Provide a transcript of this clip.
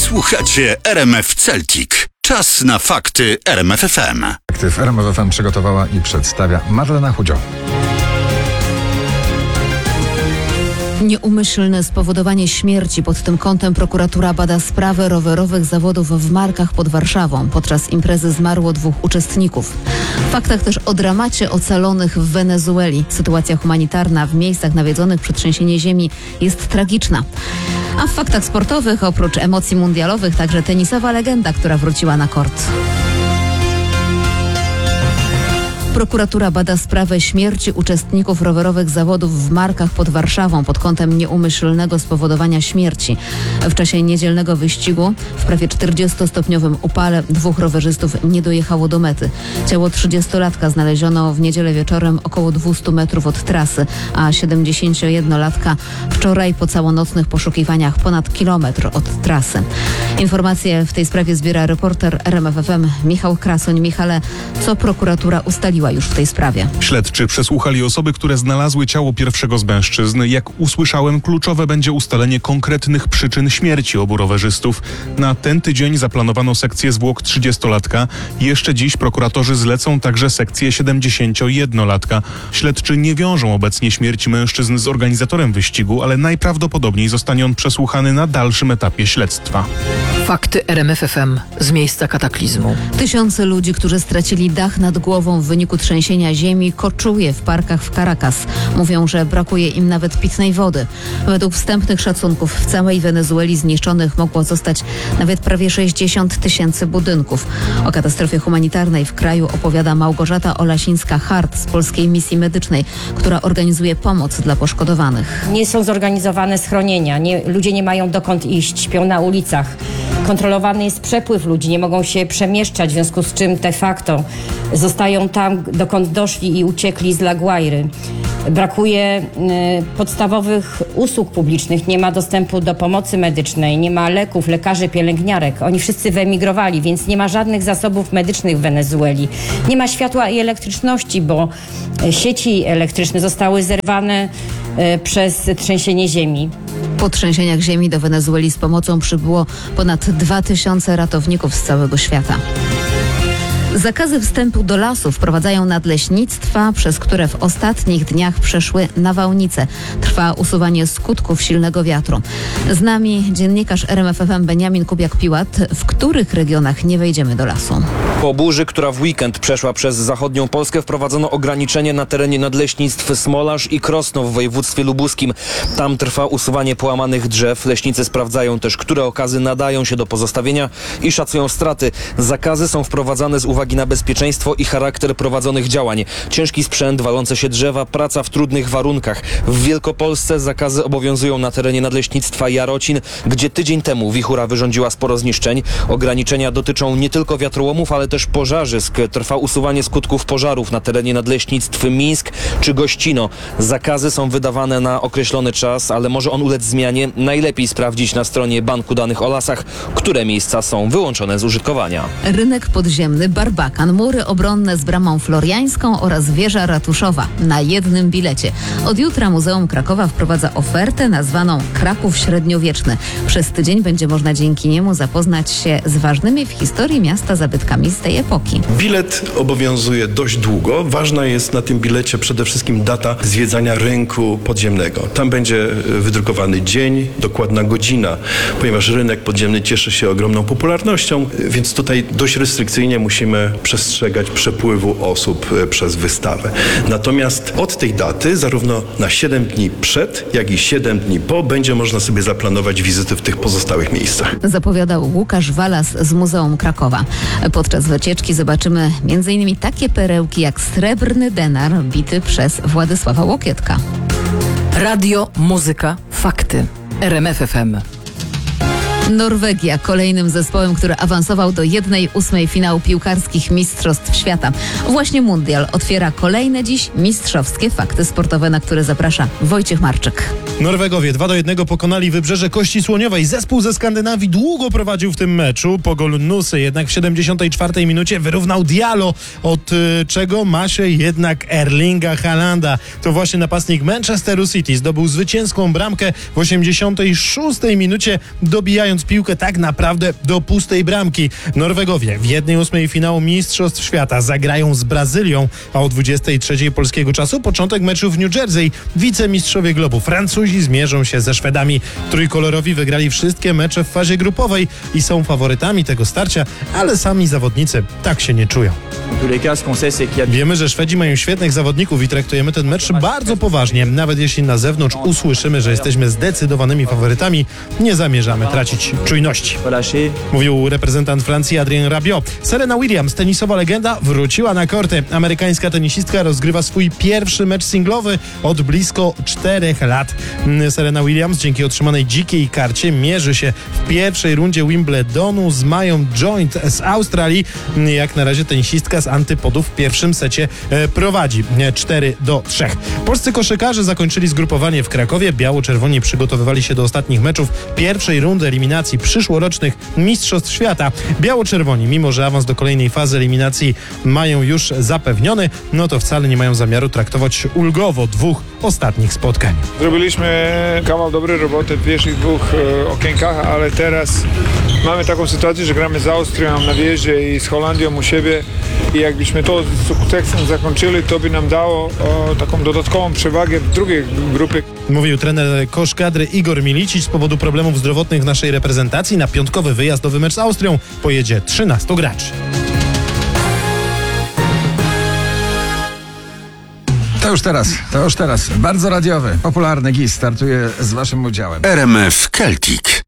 Słuchacie RMF Celtic. Czas na fakty RMF FM. Fakty w RMF FM przygotowała i przedstawia Marlena Chudzio. Nieumyślne spowodowanie śmierci. Pod tym kątem prokuratura bada sprawę rowerowych zawodów w Markach pod Warszawą. Podczas imprezy zmarło 2 uczestników. W faktach też o dramacie ocalonych w Wenezueli. Sytuacja humanitarna w miejscach nawiedzonych przez trzęsienie ziemi jest tragiczna. A w faktach sportowych, oprócz emocji mundialowych, także tenisowa legenda, która wróciła na kort. Prokuratura bada sprawę śmierci uczestników rowerowych zawodów w Markach pod Warszawą pod kątem nieumyślnego spowodowania śmierci. W czasie niedzielnego wyścigu w prawie 40-stopniowym upale 2 rowerzystów nie dojechało do mety. Ciało 30-latka znaleziono w niedzielę wieczorem około 200 metrów od trasy, a 71-latka wczoraj po całonocnych poszukiwaniach ponad kilometr od trasy. Informacje w tej sprawie zbiera reporter RMF FM Michał Krasoń. Michale, co prokuratura ustaliła już w tej sprawie? Śledczy przesłuchali osoby, które znalazły ciało pierwszego z mężczyzn. Jak usłyszałem, kluczowe będzie ustalenie konkretnych przyczyn śmierci obu rowerzystów. Na ten tydzień zaplanowano sekcję zwłok 30-latka. Jeszcze dziś prokuratorzy zlecą także sekcję 71-latka. Śledczy nie wiążą obecnie śmierci mężczyzn z organizatorem wyścigu, ale najprawdopodobniej zostanie on przesłuchany na dalszym etapie śledztwa. Fakty RMF FM z miejsca kataklizmu. Tysiące ludzi, którzy stracili dach nad głową w wyniku trzęsienia ziemi, koczuje w parkach w Caracas. Mówią, że brakuje im nawet pitnej wody. Według wstępnych szacunków w całej Wenezueli zniszczonych mogło zostać nawet prawie 60 000 budynków. O katastrofie humanitarnej w kraju opowiada Małgorzata Olasińska-Hart z Polskiej Misji Medycznej, która organizuje pomoc dla poszkodowanych. Nie są zorganizowane schronienia, ludzie nie mają dokąd iść, śpią na ulicach. Kontrolowany jest przepływ ludzi, nie mogą się przemieszczać, w związku z czym de facto zostają tam, dokąd doszli i uciekli z La Guairy. Brakuje podstawowych usług publicznych, nie ma dostępu do pomocy medycznej, nie ma leków, lekarzy, pielęgniarek. Oni wszyscy wyemigrowali, więc nie ma żadnych zasobów medycznych w Wenezueli. Nie ma światła i elektryczności, bo sieci elektryczne zostały zerwane przez trzęsienie ziemi. Po trzęsieniach ziemi do Wenezueli z pomocą przybyło ponad 2000 ratowników z całego świata. Zakazy wstępu do lasu wprowadzają nadleśnictwa, przez które w ostatnich dniach przeszły nawałnice. Trwa usuwanie skutków silnego wiatru. Z nami dziennikarz RMF FM Beniamin Kubiak-Piłat. W których regionach nie wejdziemy do lasu? Po burzy, która w weekend przeszła przez zachodnią Polskę, wprowadzono ograniczenie na terenie nadleśnictw Smolarz i Krosno w województwie lubuskim. Tam trwa usuwanie połamanych drzew. Leśnicy sprawdzają też, które okazy nadają się do pozostawienia i szacują straty. Zakazy są wprowadzane z uwagi na bezpieczeństwo i charakter prowadzonych działań. Ciężki sprzęt, walące się drzewa, praca w trudnych warunkach. W Wielkopolsce zakazy obowiązują na terenie nadleśnictwa Jarocin, gdzie tydzień temu wichura wyrządziła sporo zniszczeń. Ograniczenia dotyczą nie tylko wiatrołomów, ale też pożarzysk. Trwa usuwanie skutków pożarów na terenie nadleśnictw Mińsk czy Gościno. Zakazy są wydawane na określony czas, ale może on ulec zmianie. Najlepiej sprawdzić na stronie Banku Danych o Lasach, które miejsca są wyłączone z użytkowania. Rynek podziemny, Barbakan, mury obronne z bramą floriańską oraz wieża ratuszowa na jednym bilecie. Od jutra Muzeum Krakowa wprowadza ofertę nazwaną Kraków Średniowieczny. Przez tydzień będzie można dzięki niemu zapoznać się z ważnymi w historii miasta zabytkami z tej epoki. Bilet obowiązuje dość długo. Ważna jest na tym bilecie przede wszystkim data zwiedzania rynku podziemnego. Tam będzie wydrukowany dzień, dokładna godzina, ponieważ rynek podziemny cieszy się ogromną popularnością, więc tutaj dość restrykcyjnie musimy przestrzegać przepływu osób przez wystawę. Natomiast od tej daty, zarówno na 7 dni przed, jak i 7 dni po, będzie można sobie zaplanować wizyty w tych pozostałych miejscach. Zapowiadał Łukasz Walas z Muzeum Krakowa. Podczas wycieczki zobaczymy m.in. takie perełki jak srebrny denar bity przez Władysława Łokietka. Radio, muzyka, fakty. RMF FM. Norwegia kolejnym zespołem, który awansował do 1/8 finału piłkarskich Mistrzostw Świata. Właśnie mundial otwiera kolejne dziś mistrzowskie fakty sportowe, na które zaprasza Wojciech Marczyk. Norwegowie 2-1 pokonali Wybrzeże Kości Słoniowej. Zespół ze Skandynawii długo prowadził w tym meczu. Po golu Nusy jednak w 74 minucie wyrównał Diallo, od czego ma się jednak Erlinga Haalanda. To właśnie napastnik Manchesteru City zdobył zwycięską bramkę w 86 minucie, dobijając piłkę tak naprawdę do pustej bramki. Norwegowie w 1/8 finału Mistrzostw Świata zagrają z Brazylią, a o 23 polskiego czasu początek meczu w New Jersey. Wicemistrzowie globu Francuzi zmierzą się ze Szwedami. Trójkolorowi wygrali wszystkie mecze w fazie grupowej i są faworytami tego starcia, ale sami zawodnicy tak się nie czują. Wiemy, że Szwedzi mają świetnych zawodników i traktujemy ten mecz bardzo poważnie. Nawet jeśli na zewnątrz usłyszymy, że jesteśmy zdecydowanymi faworytami, nie zamierzamy tracić czujności. Mówił reprezentant Francji Adrien Rabiot. Serena Williams, tenisowa legenda, wróciła na korty. Amerykańska tenisistka rozgrywa swój pierwszy mecz singlowy od blisko 4 lat. Serena Williams dzięki otrzymanej dzikiej karcie mierzy się w pierwszej rundzie Wimbledonu z Mają Joint z Australii. Jak na razie tenisistka z antypodów w pierwszym secie prowadzi 4-3. Polscy koszykarze zakończyli zgrupowanie w Krakowie. Biało-czerwoni przygotowywali się do ostatnich meczów pierwszej rundy eliminacji przyszłorocznych Mistrzostw Świata. Biało-czerwoni, mimo że awans do kolejnej fazy eliminacji mają już zapewniony, no to wcale nie mają zamiaru traktować ulgowo dwóch ostatnich spotkań. Zrobiliśmy kawał dobrej roboty w pierwszych dwóch okienkach, ale teraz mamy taką sytuację, że gramy z Austrią na wyjeździe i z Holandią u siebie i jakbyśmy to z sukcesem zakończyli, to by nam dało taką dodatkową przewagę w drugiej grupie. Mówił trener koszkadry Igor Milicic. Z powodu problemów zdrowotnych w naszej reprezentacji na piątkowy wyjazdowy mecz z Austrią pojedzie 13 graczy. To już teraz. Bardzo radiowy, popularny GIS startuje z waszym udziałem. RMF Celtic.